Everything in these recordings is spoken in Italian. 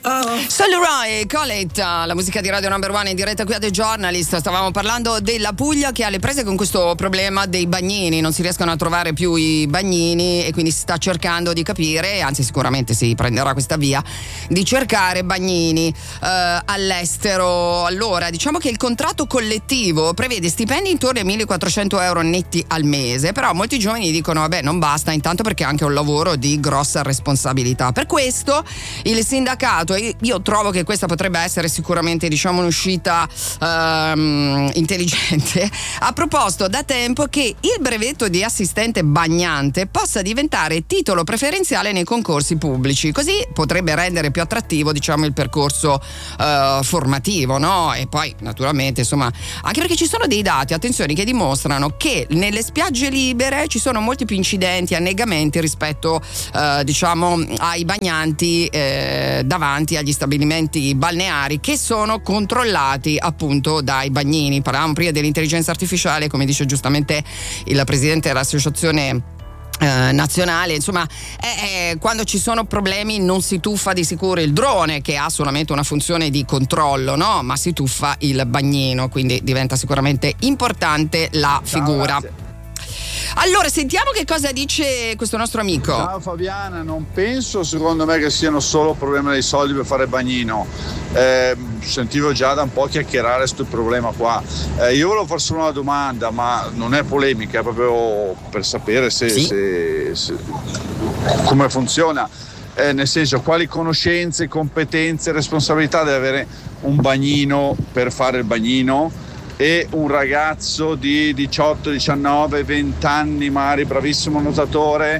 Solleroy, Colette, la musica di Radio Number One in diretta qui a The Journalist. Stavamo parlando della Puglia che ha le prese con questo problema dei bagnini, non si riescono a trovare più i bagnini e quindi si sta cercando di capire, anzi sicuramente si prenderà questa via, di cercare bagnini all'estero. Allora, diciamo che il contratto collettivo prevede stipendi intorno ai 1.400 euro netti al mese, però molti giovani dicono vabbè non basta, intanto perché è anche un lavoro di grossa responsabilità. Per questo il sindacato, io trovo che questa potrebbe essere sicuramente un'uscita intelligente, ha proposto da tempo che il brevetto di assistente bagnante possa diventare titolo preferenziale nei concorsi pubblici, così potrebbe rendere più attrattivo il percorso formativo, no? E poi naturalmente anche perché ci sono dei dati, attenzione, che dimostrano che nelle spiagge libere ci sono molti più incidenti e annegamenti rispetto ai bagnanti davanti agli stabilimenti balneari che sono controllati appunto dai bagnini. Parlavamo prima dell'intelligenza artificiale, come dice giustamente il presidente dell'associazione nazionale, quando ci sono problemi non si tuffa di sicuro il drone che ha solamente una funzione di controllo, no? Ma si tuffa il bagnino, quindi diventa sicuramente importante la figura. Grazie. Allora sentiamo che cosa dice questo nostro amico. Ciao Fabiana, non penso secondo me che siano solo problema dei soldi per fare bagnino. Sentivo già da un po' chiacchierare questo problema qua. Io volevo fare solo una domanda, ma non è polemica, è proprio per sapere se come funziona. Nel senso, quali conoscenze, competenze, responsabilità deve avere un bagnino per fare il bagnino, e un ragazzo di 18, 19, 20 anni, magari bravissimo nuotatore,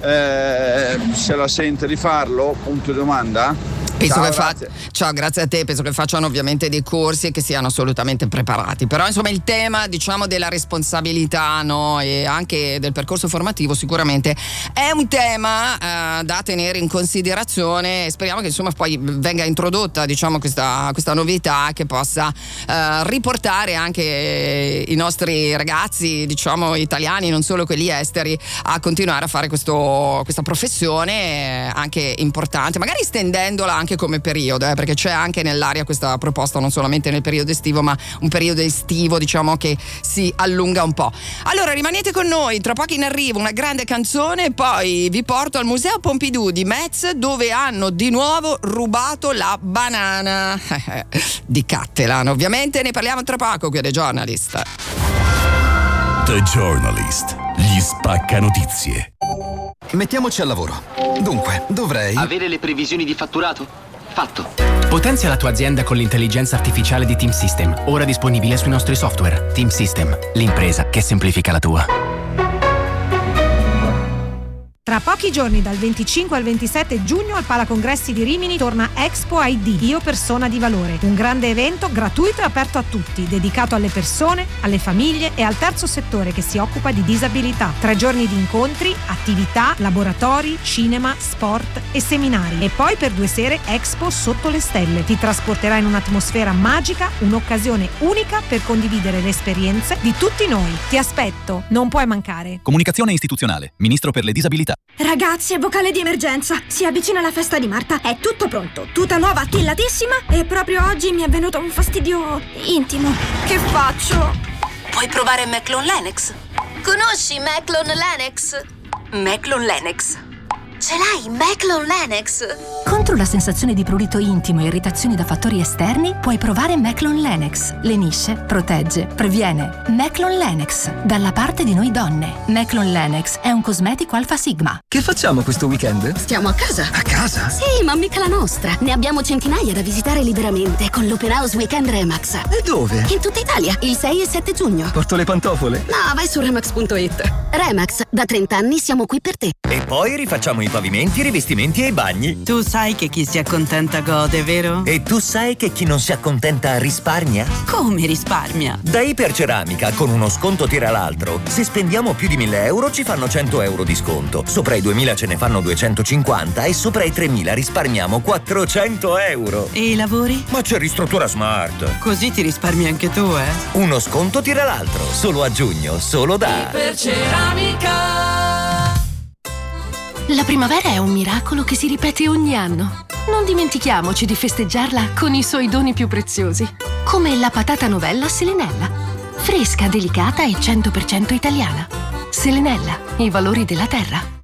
se la sente di farlo? Punto di domanda. Penso ciao, grazie a te. Penso che facciano ovviamente dei corsi e che siano assolutamente preparati. Però il tema della responsabilità, no, e anche del percorso formativo sicuramente è un tema da tenere in considerazione, e speriamo che poi venga introdotta questa novità che possa riportare anche i nostri ragazzi italiani, non solo quelli esteri, a continuare a fare questa professione anche importante, magari estendendola anche come periodo, perché c'è anche nell'aria questa proposta, non solamente nel periodo estivo, ma un periodo estivo che si allunga un po'. Allora rimanete con noi, tra poco in arrivo una grande canzone, poi vi porto al Museo Pompidou di Metz, dove hanno di nuovo rubato la banana di Cattelan. Ovviamente ne parliamo tra poco qui a The Journalist. The Journalist, gli spacca notizie. Mettiamoci al lavoro. Dunque, dovrei avere le previsioni di fatturato? Fatto. Potenzia la tua azienda con l'intelligenza artificiale di Team System, ora disponibile sui nostri software. Team System, l'impresa che semplifica la tua. Tra pochi giorni, dal 25 al 27 giugno, al Palacongressi di Rimini torna Expo ID, Io Persona di Valore. Un grande evento gratuito e aperto a tutti, dedicato alle persone, alle famiglie e al terzo settore che si occupa di disabilità. 3 giorni di incontri, attività, laboratori, cinema, sport e seminari. E poi per 2 sere Expo sotto le stelle. Ti trasporterà in un'atmosfera magica, un'occasione unica per condividere le esperienze di tutti noi. Ti aspetto, non puoi mancare. Comunicazione istituzionale, Ministro per le Disabilità. Ragazzi, è vocale di emergenza. Si avvicina la festa di Marta. È tutto pronto. Tuta nuova, tillatissima. E proprio oggi mi è venuto un fastidio intimo. Che faccio? Puoi provare Maclon Lennox. Conosci Maclon Lennox? Maclon Lennox. Ce l'hai, Maclon Lennox? Contro la sensazione di prurito intimo e irritazioni da fattori esterni, puoi provare Maclon Lennox. Lenisce, protegge, previene. Maclon Lennox, dalla parte di noi donne. Maclon Lennox è un cosmetico Alpha Sigma. Che facciamo questo weekend? Stiamo a casa. A casa? Sì, ma mica la nostra. Ne abbiamo centinaia da visitare liberamente con l'Open House Weekend Remax. E dove? In tutta Italia, il 6 e 7 giugno. Porto le pantofole? No, vai su Remax.it. Remax, da 30 anni siamo qui per te. E poi rifacciamo i pavimenti, i rivestimenti e i bagni. Tu sai che chi si accontenta gode, vero? E tu sai che chi non si accontenta risparmia? Come risparmia? Da Iperceramica, con uno sconto tira l'altro. Se spendiamo più di 1.000 euro ci fanno 100 euro di sconto. Sopra i 2.000 ce ne fanno 250 e sopra i 3.000 risparmiamo 400 euro. E i lavori? Ma c'è Ristruttura Smart. Così ti risparmi anche tu, Uno sconto tira l'altro. Solo a giugno, solo da Iperceramica. La primavera è un miracolo che si ripete ogni anno. non dimentichiamoci di festeggiarla con i suoi doni più preziosi, come la patata novella Selenella. Fresca, delicata e 100% italiana. Selenella, i valori della terra.